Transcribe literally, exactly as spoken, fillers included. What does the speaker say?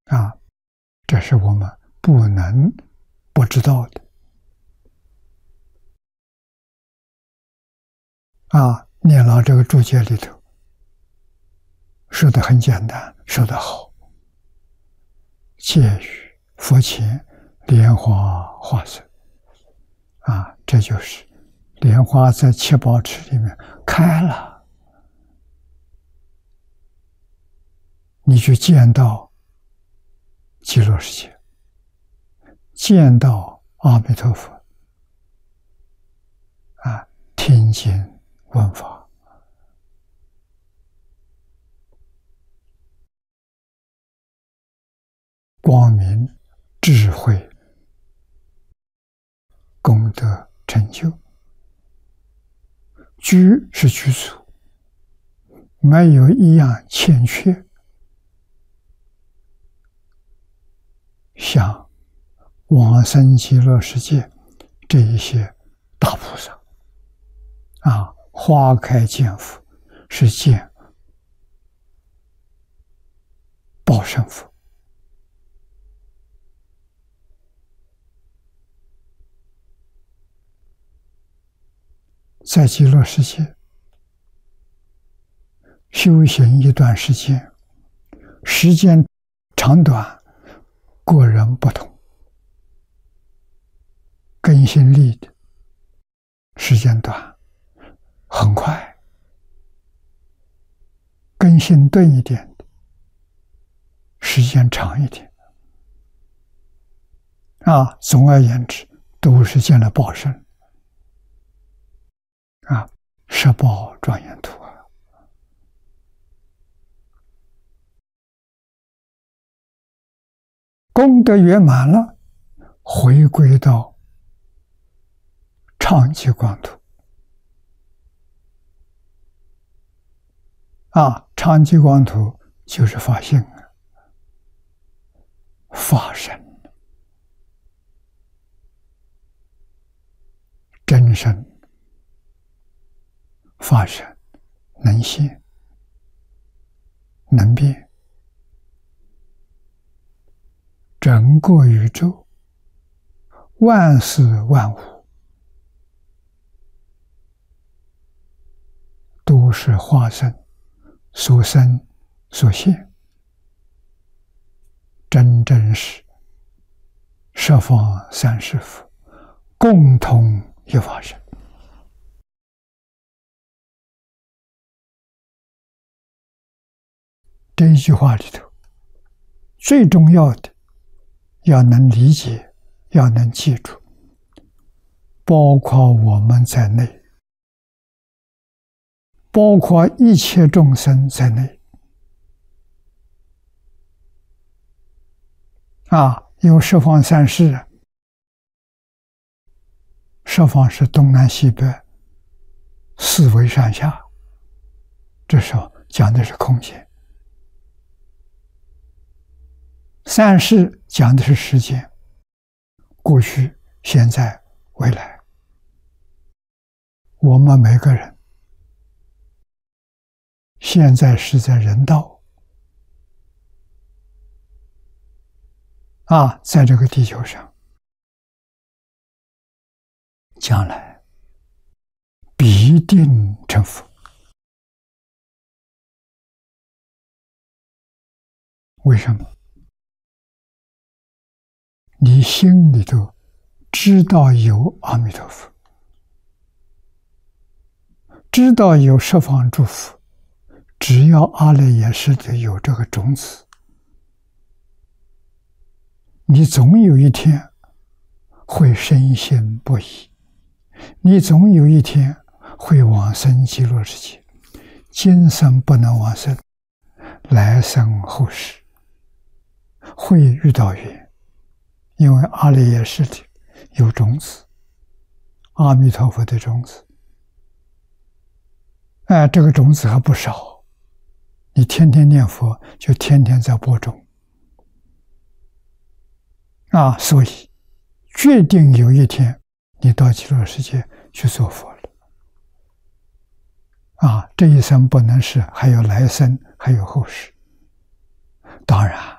啊，这是我们不能不知道的。啊，念老这个注解里头说的很简单，说得好，戒于佛前莲花化身。啊，这就是莲花在七宝池里面开了，你就见到极乐世界，见到阿弥陀佛，啊，听经闻法，光明智慧功德成就，居是居处，没有一样欠缺。像往生极乐世界这一些大菩萨啊，花开见佛是见报身佛，在极乐世界修行一段时间，时间长短个人不同，更新力的时间短很快，更新钝一点的时间长一点。啊，总而言之，都是见了报身。啊，十报庄严图啊！功德圆满了，回归到常寂光土。啊，常寂光土就是法性啊，法身、真身。法身能现能变，整个宇宙万事万物都是化身所生所现，真正是十方三世佛共同一法身。这一句话里头，最重要的要能理解，要能记住，包括我们在内，包括一切众生在内。啊，有十方三世，十方是东南西北四维上下，这时候讲的是空间。三世讲的是时间，过去、现在、未来。我们每个人现在是在人道啊，在这个地球上，将来必定成佛。为什么？你心里头知道有阿弥陀佛，知道有十方诸佛，只要阿赖耶识里有这个种子，你总有一天会深信不疑，你总有一天会往生极乐世界。今生不能往生，来生后世会遇到缘。因为阿赖耶识里有种子，阿弥陀佛的种子，哎，这个种子还不少，你天天念佛，就天天在播种，啊，所以决定有一天你到极乐世界去做佛了，啊，这一生不能是，还有来生，还有后世。当然，